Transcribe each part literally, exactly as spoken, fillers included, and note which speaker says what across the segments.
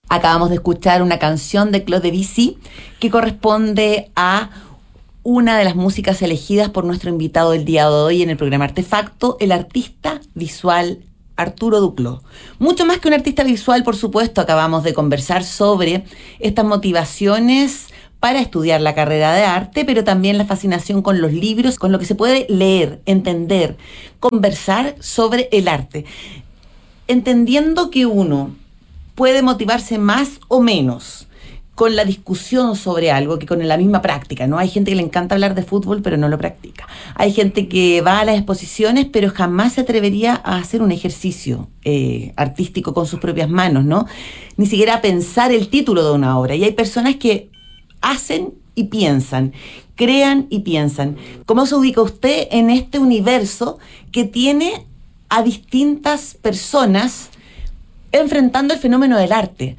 Speaker 1: Acabamos de escuchar una canción de Claude Debussy que corresponde a una de las músicas elegidas por nuestro invitado del día de hoy en el programa Artefacto, el artista visual Arturo Duclos. Mucho más que un artista visual, por supuesto, acabamos de conversar sobre estas motivaciones para estudiar la carrera de arte, pero también la fascinación con los libros, con lo que se puede leer, entender, conversar sobre el arte. Entendiendo que uno puede motivarse más o menos con la discusión sobre algo que con la misma práctica, ¿no? Hay gente que le encanta hablar de fútbol, pero no lo practica. Hay gente que va a las exposiciones, pero jamás se atrevería a hacer un ejercicio eh, artístico con sus propias manos, ¿no? Ni siquiera a pensar el título de una obra. Y hay personas que hacen y piensan, crean y piensan. ¿Cómo se ubica usted en este universo que tiene a distintas personas enfrentando el fenómeno del arte?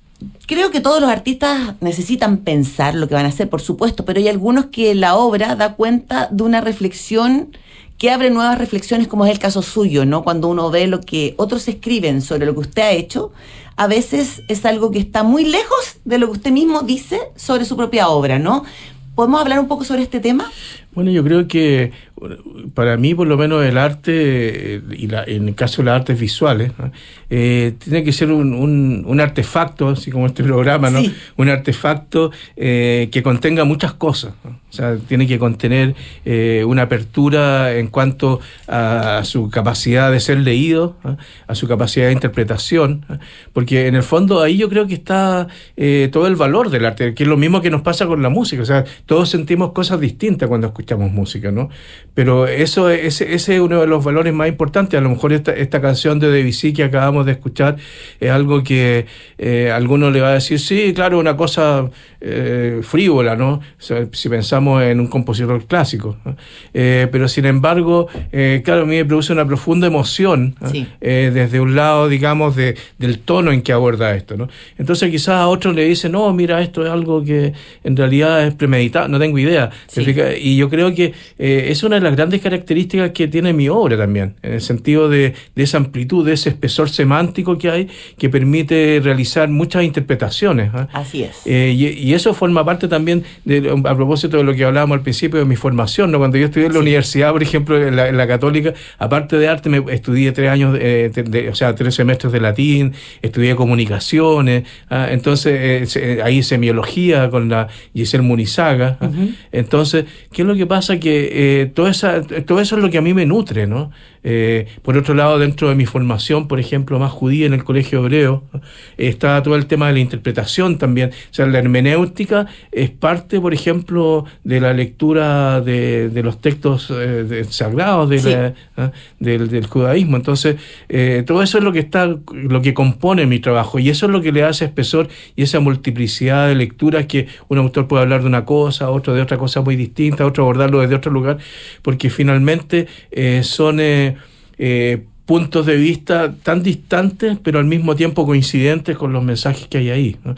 Speaker 1: Creo que todos los artistas necesitan pensar lo que van a hacer, por supuesto, pero hay algunos que la obra da cuenta de una reflexión que abre nuevas reflexiones, como es el caso suyo, ¿no? Cuando uno ve lo que otros escriben sobre lo que usted ha hecho, a veces es algo que está muy lejos de lo que usted mismo dice sobre su propia obra, ¿no? ¿Podemos hablar un poco sobre este tema?
Speaker 2: Bueno, yo creo que para mí, por lo menos, el arte, y la, en el caso de las artes visuales, ¿no? eh, tiene que ser un, un, un artefacto, así como este programa, ¿no? Sí. Un artefacto eh, que contenga muchas cosas, ¿no? O sea, tiene que contener eh, una apertura en cuanto a, a su capacidad de ser leído, ¿no? A su capacidad de interpretación, ¿no? Porque en el fondo ahí yo creo que está eh, todo el valor del arte, que es lo mismo que nos pasa con la música. O sea, todos sentimos cosas distintas cuando escuchamos música, ¿no? Pero eso es, ese es uno de los valores más importantes. A lo mejor esta, esta canción de Debussy que acabamos de escuchar es algo que eh, a alguno le va a decir, sí, claro, una cosa eh, frívola, ¿no? O sea, si pensamos en un compositor clásico, ¿no? Eh, pero sin embargo, eh, claro, a mí me produce una profunda emoción, ¿no? Sí. eh, desde un lado, digamos, de, del tono en que aborda esto, ¿no? Entonces quizás a otros le dicen, no, mira, esto es algo que en realidad es premeditado, no tengo idea. Sí. Y yo creo que eh, es una de las grandes características que tiene mi obra también, en el sentido de, de esa amplitud, de ese espesor semántico que hay, que permite realizar muchas interpretaciones, ¿eh?
Speaker 1: Así es.
Speaker 2: Eh, y, y eso forma parte también, de, a propósito de lo que hablábamos al principio, de mi formación, ¿no? Cuando yo estudié en la sí. universidad, por ejemplo, en la, en la Católica, aparte de arte, me estudié tres años, eh, de, de, o sea, tres semestres de latín, estudié comunicaciones, ¿ah? Entonces eh, ahí semiología con la Giselle Munizaga, ¿ah? Uh-huh. Entonces, ¿qué es lo que pasa? Que eh, toda esa, todo eso es lo que a mí me nutre, ¿no? Eh, por otro lado, dentro de mi formación, por ejemplo, más judía en el Colegio Hebreo, eh, está todo el tema de la interpretación también. O sea, la hermenéutica es parte, por ejemplo, de la lectura de, de los textos eh, de, sagrados de sí. la, ¿eh? del, del judaísmo. Entonces, eh, todo eso es lo que está, lo que compone mi trabajo, y eso es lo que le hace espesor y esa multiplicidad de lecturas, que un autor puede hablar de una cosa, otro de otra cosa muy distinta, otro abordarlo desde otro lugar, porque finalmente eh, son eh, Eh, puntos de vista tan distantes, pero al mismo tiempo coincidentes con los mensajes que hay ahí, ¿no?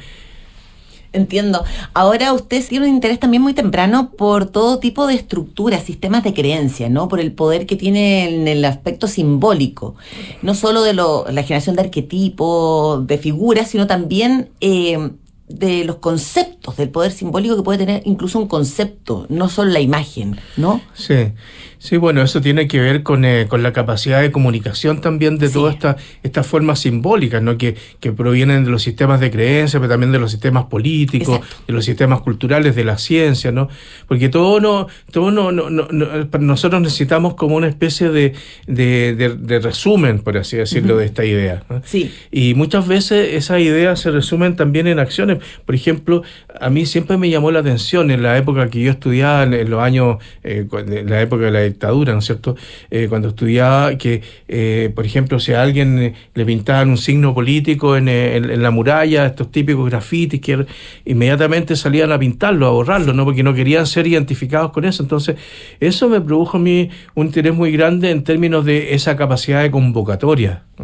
Speaker 1: Entiendo. Ahora usted tiene un interés también muy temprano por todo tipo de estructuras, sistemas de creencia, ¿no? Por el poder que tiene en el aspecto simbólico. No solo de lo, la generación de arquetipos, de figuras, sino también eh, de los conceptos, del poder simbólico que puede tener incluso un concepto, no solo la imagen, ¿no?
Speaker 2: Sí. Sí, bueno, eso tiene que ver con, eh, con la capacidad de comunicación también de sí. todas estas estas formas simbólicas, ¿no? Que, que provienen de los sistemas de creencia, pero también de los sistemas políticos, exacto. de los sistemas culturales, de la ciencia, ¿no? Porque todo no, todo no, no, no, no nosotros necesitamos como una especie de, de, de, de resumen, por así decirlo, uh-huh. de esta idea, ¿no? Sí. Y muchas veces esas ideas se resumen también en acciones. Por ejemplo, a mí siempre me llamó la atención en la época que yo estudiaba, en los años, eh, en la época de la dictadura, ¿no es cierto? Eh, cuando estudiaba que, eh, por ejemplo, si a alguien eh, le pintaban un signo político en, en, en la muralla, estos típicos grafitis, que inmediatamente salían a pintarlo, a borrarlo, ¿no? Porque no querían ser identificados con eso. Entonces, eso me produjo a mí un interés muy grande en términos de esa capacidad de convocatoria, ¿no?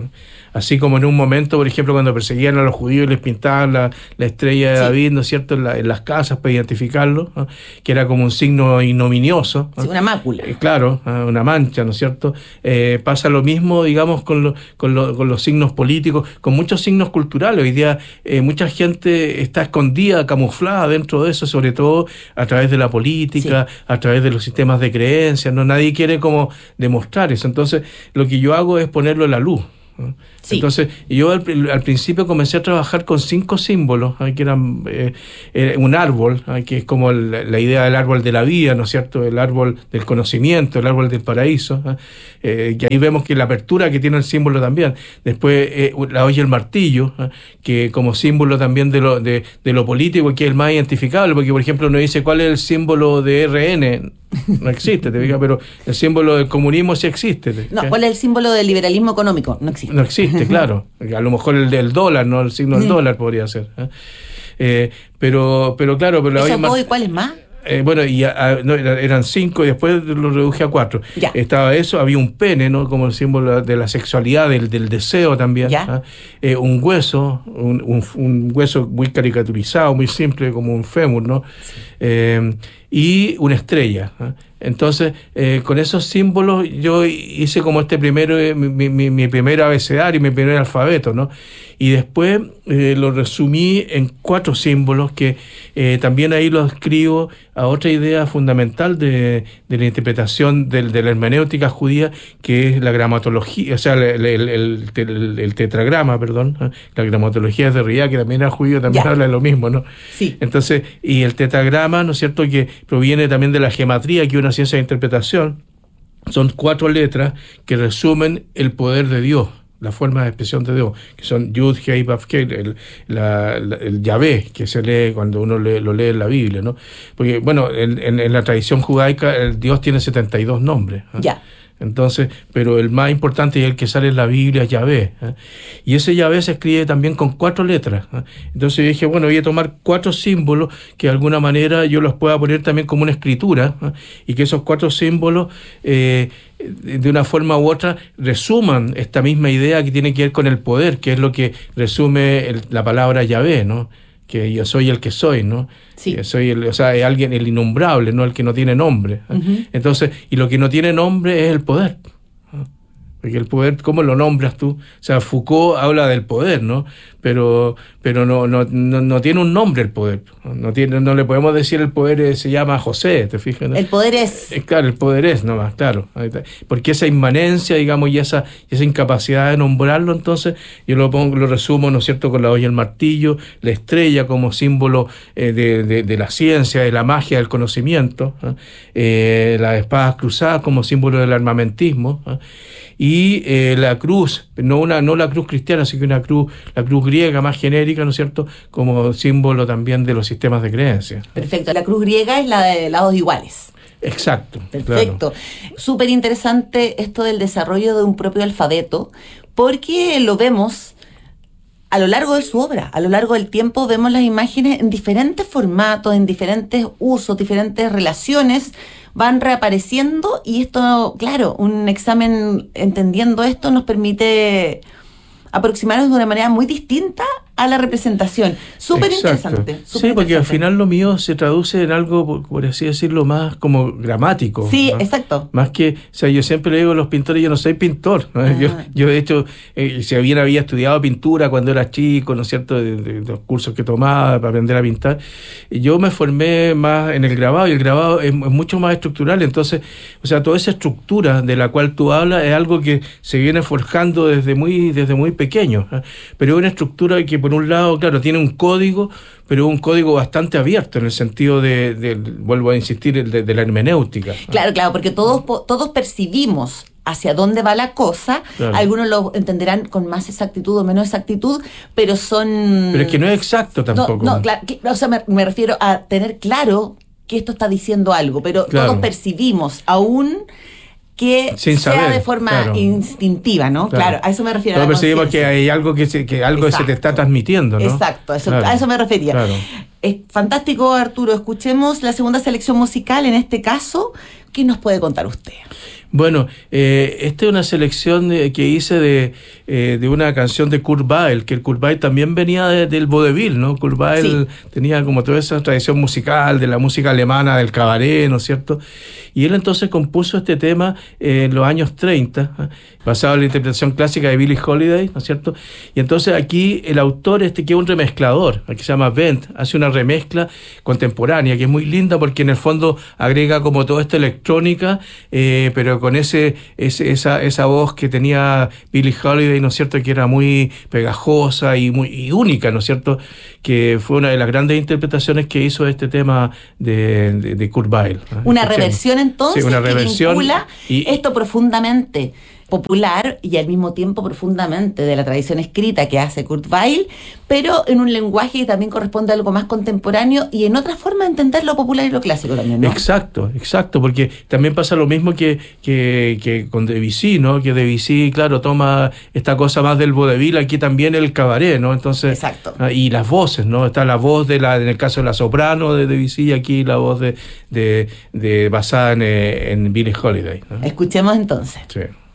Speaker 2: Así como en un momento, por ejemplo, cuando perseguían a los judíos y les pintaban la, la estrella de sí. David, ¿no es cierto?, en, la, en las casas para identificarlo, ¿no?, que era como un signo ignominioso.
Speaker 1: Sí, una mácula.
Speaker 2: Eh, claro, una mancha, ¿no es cierto? Eh, pasa lo mismo, digamos, con, lo, con, lo, con los signos políticos, con muchos signos culturales. Hoy día eh, mucha gente está escondida, camuflada dentro de eso, sobre todo a través de la política, sí. a través de los sistemas de creencias, ¿no? Nadie quiere como demostrar eso. Entonces, lo que yo hago es ponerlo a la luz. Sí. Entonces, yo al, al principio comencé a trabajar con cinco símbolos, ¿eh? que eran eh, eh, un árbol, ¿eh? que es como el, la idea del árbol de la vida, ¿no es cierto?, el árbol del conocimiento, el árbol del paraíso, ¿eh? Eh, que ahí vemos que la apertura que tiene el símbolo también. Después eh, la olla y el martillo, ¿eh? que como símbolo también de lo, de, de lo político, que es el más identificable, porque por ejemplo uno dice cuál es el símbolo de R N, no existe, te digo, pero el símbolo del comunismo sí existe. ¿eh?
Speaker 1: No, ¿cuál es el símbolo del liberalismo económico? No existe.
Speaker 2: No existe, claro. A lo mejor el del dólar, no, el signo del mm. dólar podría ser. ¿eh? Eh, pero, pero claro, pero la
Speaker 1: ¿Esos
Speaker 2: más...
Speaker 1: dos y cuáles más?
Speaker 2: Eh, bueno, y a, no, eran cinco y después lo reduje a cuatro. Ya. Estaba eso, había un pene, ¿no?, como el símbolo de la sexualidad, del, del deseo también. ¿eh? Eh, un hueso, un, un, un hueso muy caricaturizado, muy simple, como un fémur, ¿no? Sí. Eh, y una estrella. ¿eh? Entonces, eh, con esos símbolos yo hice como este primero, mi, mi, mi primer abecedario, mi primer alfabeto, ¿no? Y después eh, lo resumí en cuatro símbolos que eh, también ahí lo escribo a otra idea fundamental de, de la interpretación de, de la hermenéutica judía, que es la gramatología, o sea, el, el, el, el, el tetragrama, perdón, ¿eh? La gramatología de Derrida, que también era judío, también ya. habla de lo mismo, ¿no?
Speaker 1: Sí.
Speaker 2: Entonces, y el tetragrama, ¿no es cierto?, que proviene también de la gematría, que es una ciencia de interpretación. Son cuatro letras que resumen el poder de Dios, la forma de expresión de Dios, que son Yud, Hei, Vav, Hei, el, la, la, el Yahvé, que se lee cuando uno lee, lo lee en la Biblia, ¿no? Porque, bueno, en, en, en la tradición judaica, el Dios tiene setenta y dos nombres. ¿eh?
Speaker 1: Ya.
Speaker 2: Entonces, pero el más importante y el que sale en la Biblia es Yahvé. ¿eh? Y ese Yahvé se escribe también con cuatro letras. ¿eh? Entonces yo dije, bueno, voy a tomar cuatro símbolos que de alguna manera yo los pueda poner también como una escritura, ¿eh? y que esos cuatro símbolos eh, de una forma u otra resuman esta misma idea que tiene que ver con el poder, que es lo que resume el, la palabra Yahvé, ¿no? Que yo soy el que soy, ¿no?
Speaker 1: Sí.
Speaker 2: Que soy el, o sea, es alguien, el innombrable, ¿no? El que no tiene nombre. ¿eh? Uh-huh. Entonces, y lo que no tiene nombre es el poder. ¿eh? Porque el poder, ¿cómo lo nombras tú? O sea, Foucault habla del poder, ¿no? Pero pero no no no, no tiene un nombre el poder. No tiene no le podemos decir el poder es, se llama José, ¿te fijas? ¿no?
Speaker 1: El poder es.
Speaker 2: Eh, claro, el poder es nomás, claro. Porque esa inmanencia, digamos, y esa esa incapacidad de nombrarlo, entonces yo lo pongo, lo resumo, ¿no es cierto?, con la olla y el martillo, la estrella como símbolo eh, de, de, de la ciencia, de la magia, del conocimiento, ¿eh? Eh, las espadas cruzadas como símbolo del armamentismo, ¿eh? y eh, la cruz, no una no la cruz cristiana, sino que una cruz, la cruz griega más genérica, ¿no es cierto?, como símbolo también de los sistemas de creencias.
Speaker 1: Perfecto, la cruz griega es la de lados iguales.
Speaker 2: Exacto.
Speaker 1: Perfecto. Claro. Súper interesante esto del desarrollo de un propio alfabeto, porque lo vemos a lo largo de su obra, a lo largo del tiempo vemos las imágenes en diferentes formatos, en diferentes usos, diferentes relaciones, van reapareciendo y esto, claro, un examen entendiendo esto nos permite aproximarnos de una manera muy distinta a la representación. Súper interesante.
Speaker 2: Sí, porque al final lo mío se traduce en algo, por, por así decirlo, más como gramático.
Speaker 1: Sí,
Speaker 2: ¿no?
Speaker 1: Exacto.
Speaker 2: Más que, o sea, yo siempre le digo a los pintores, yo no soy pintor. ¿no? Ah. Yo, yo, de hecho, eh, si bien había estudiado pintura cuando era chico, ¿no es cierto?, de, de, de los cursos que tomaba para aprender a pintar, yo me formé más en el grabado, y el grabado es, es mucho más estructural. Entonces, o sea, toda esa estructura de la cual tú hablas es algo que se viene forjando desde muy, desde muy pequeño. ¿eh? Pero es una estructura que, por un lado, claro, tiene un código, pero un código bastante abierto en el sentido de, de vuelvo a insistir, de, de la hermenéutica.
Speaker 1: Claro, claro, porque todos, todos percibimos hacia dónde va la cosa, claro. Algunos lo entenderán con más exactitud o menos exactitud, pero son...
Speaker 2: Pero es que no es exacto tampoco.
Speaker 1: No, no claro, o sea, me, me refiero a tener claro que esto está diciendo algo, pero claro. Todos percibimos aún... que
Speaker 2: sin
Speaker 1: sea
Speaker 2: saber,
Speaker 1: de forma
Speaker 2: claro.
Speaker 1: instintiva, ¿no? Claro. claro, a eso me refiero.
Speaker 2: Todos percibimos que hay algo que, se, que algo se te está transmitiendo, ¿no?
Speaker 1: Exacto, eso, claro. A eso me refería. Claro. Es fantástico, Arturo. Escuchemos la segunda selección musical, en este caso, ¿qué nos puede contar usted?
Speaker 2: Bueno, eh, esta es una selección de, que hice de, eh, de una canción de Kurt Weill, que el Kurt Weill también venía de, del vaudeville, ¿no? Kurt Weill sí. tenía como toda esa tradición musical, de la música alemana, del cabaret, ¿no es cierto? Y él entonces compuso este tema eh, en los años treinta, ¿eh? basado en la interpretación clásica de Billie Holiday, ¿no es cierto? Y entonces aquí el autor, este que es un remezclador, que se llama Bent, hace una remezcla contemporánea, que es muy linda porque en el fondo agrega como toda esta electrónica, eh, pero con ese, ese esa, esa voz que tenía Billie Holiday, ¿no es cierto?, que era muy pegajosa y muy y única, ¿no es cierto?, que fue una de las grandes interpretaciones que hizo este tema de, de, de Kurt Weill. ¿eh?
Speaker 1: Una reversión entonces,
Speaker 2: sí, una
Speaker 1: que
Speaker 2: reversión
Speaker 1: vincula
Speaker 2: y,
Speaker 1: esto profundamente popular y al mismo tiempo profundamente de la tradición escrita que hace Kurt Weill, pero en un lenguaje que también corresponde a algo más contemporáneo y en otra forma de entender lo popular y lo clásico también, ¿no?
Speaker 2: Exacto, exacto, porque también pasa lo mismo que, que, que con Debussy, ¿no? Que Debussy, claro, toma esta cosa más del vaudeville, aquí también el cabaret, ¿no? Entonces,
Speaker 1: exacto.
Speaker 2: Y las voces, ¿no? Está la voz de la, en el caso de la soprano de Debussy, aquí la voz de, de, de basada en, en Billie Holiday, ¿no?
Speaker 1: Escuchemos entonces.
Speaker 2: Sí.